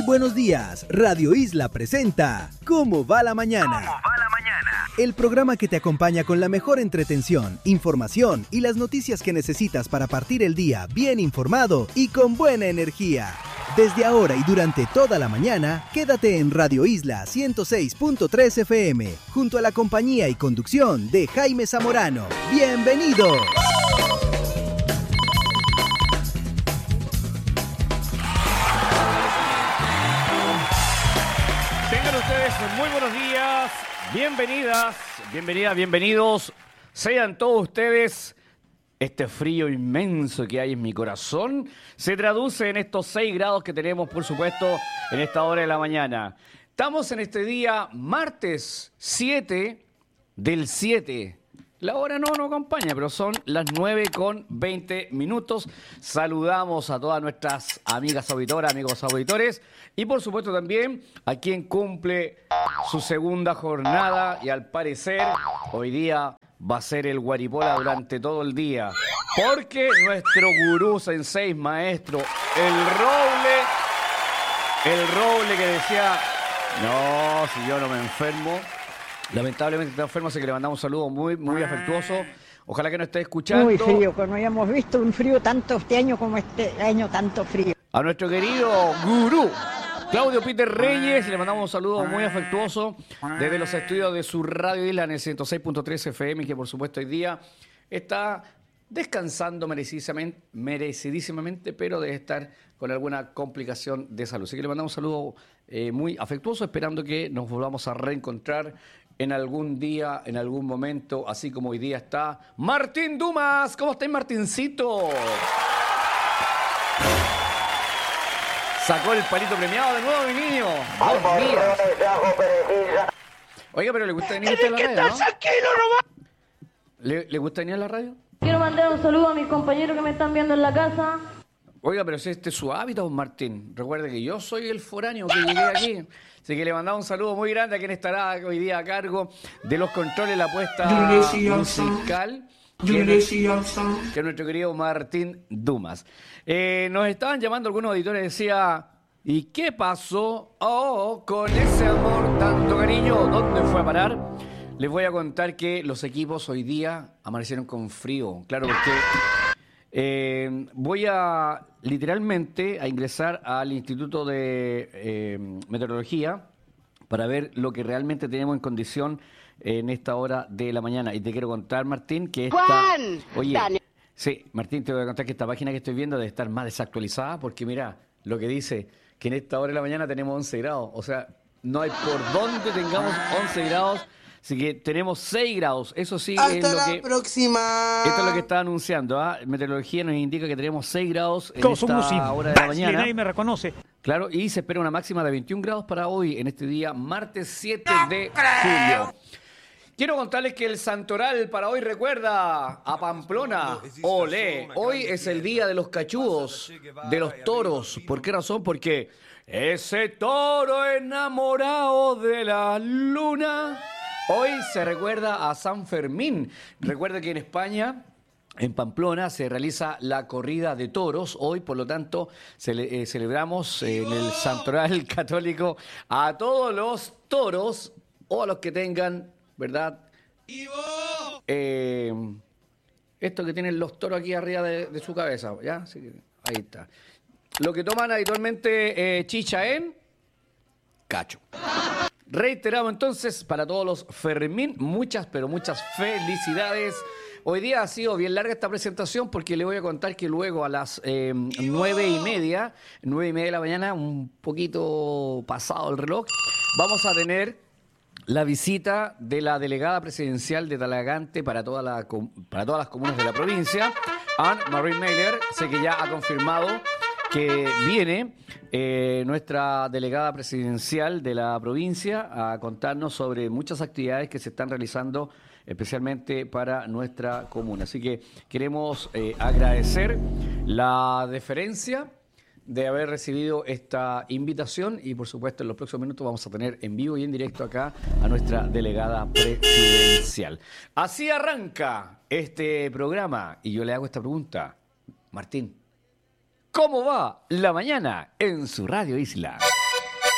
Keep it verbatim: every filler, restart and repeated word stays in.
buenos días. Radio Isla presenta ¿Cómo va la mañana? ¿Cómo va la mañana? El programa que te acompaña con la mejor entretención, información y las noticias que necesitas para partir el día bien informado y con buena energía. Desde ahora y durante toda la mañana, quédate en Radio Isla ciento seis punto tres F M, junto a la compañía y conducción de Jaime Zamorano. ¡Bienvenidos! Tengan ustedes muy buenos días, bienvenidas, bienvenidas, bienvenidos. Sean todos ustedes. Este frío inmenso que hay en mi corazón se traduce en estos seis grados que tenemos, por supuesto, en esta hora de la mañana. Estamos en este día, martes siete del siete. La hora no nos acompaña, pero son las nueve con veinte minutos. Saludamos a todas nuestras amigas auditoras, amigos auditores, y por supuesto también a quien cumple su segunda jornada y al parecer hoy día va a ser el Guaripola durante todo el día, porque nuestro gurú sensei maestro, el Roble, el Roble que decía, no, si yo no me enfermo, lamentablemente está enfermo, así que le mandamos un saludo muy, muy afectuoso. Ojalá que nos esté escuchando. Muy frío, que no hayamos visto un frío tanto este año como este año, tanto frío. A nuestro querido gurú, Claudio Peter Reyes, le mandamos un saludo muy afectuoso desde los estudios de su Radio Isla en el ciento seis punto tres F M, que por supuesto hoy día está descansando merecidísimamente, merecidísimamente, pero debe estar con alguna complicación de salud. Así que le mandamos un saludo eh, muy afectuoso, esperando que nos volvamos a reencontrar en algún día, en algún momento, así como hoy día está Martín Dumas. ¿Cómo estáis, Martincito? Sacó el palito premiado de nuevo, mi niño. Dos días. Oiga, pero ¿le gusta venir a la radio, no? ¿Le, ¿Le gusta venir a la radio? Quiero mandar un saludo a mis compañeros que me están viendo en la casa. Oiga, pero si este es su hábitat, Martín. Recuerde que yo soy el foráneo que llegué aquí. Así que le mandamos un saludo muy grande a quien estará hoy día a cargo de los controles, la puesta musical. Que es, que es nuestro querido Martín Dumas. Eh, nos estaban llamando algunos auditores y decía, ¿y qué pasó oh, con ese amor, tanto cariño? ¿Dónde fue a parar? Les voy a contar que los equipos hoy día amanecieron con frío. Claro, porque eh, voy a literalmente a ingresar al Instituto de eh, Meteorología para ver lo que realmente tenemos en condición en esta hora de la mañana. Y te quiero contar, Martín, que esta... Juan, Oye, Daniel. Sí, Martín, te voy a contar que esta página que estoy viendo debe estar más desactualizada, porque mira, lo que dice que en esta hora de la mañana tenemos once grados. O sea, no hay por dónde tengamos once grados, así que tenemos seis grados. Eso sí Hasta es lo la que... próxima. Esto es lo que está anunciando, ¿ah? Meteorología nos indica que tenemos seis grados en Todos esta somos hora de la imbéciles, mañana. nadie me reconoce. Claro, y se espera una máxima de veintiún grados para hoy, en este día, martes siete de julio. Quiero contarles que el santoral para hoy recuerda a Pamplona. Olé, hoy es el día de los cachudos, de los toros. ¿Por qué razón? Porque ese toro enamorado de la luna. Hoy se recuerda a San Fermín. Recuerda que en España, en Pamplona, se realiza la corrida de toros. Hoy, por lo tanto, cele- eh, celebramos eh, en el santoral católico a todos los toros o a los que tengan, ¿verdad? Eh, esto que tienen los toros aquí arriba de, de su cabeza, ¿ya? Así que ahí está. Lo que toman habitualmente eh, chicha en cacho. Reiteramos entonces para todos los Fermín, muchas, pero muchas felicidades. Hoy día ha sido bien larga esta presentación porque le voy a contar que luego a las eh, nueve y media, nueve y media de la mañana, un poquito pasado el reloj, vamos a tener la visita de la delegada presidencial de Talagante para, toda la, para todas las comunas de la provincia, Anne-Marie Meiler. Sé que ya ha confirmado que viene eh, nuestra delegada presidencial de la provincia a contarnos sobre muchas actividades que se están realizando especialmente para nuestra comuna. Así que queremos eh, agradecer la deferencia de haber recibido esta invitación y por supuesto en los próximos minutos vamos a tener en vivo y en directo acá a nuestra delegada presidencial. Así arranca este programa y yo le hago esta pregunta. Martín, ¿cómo va la mañana en su Radio Isla?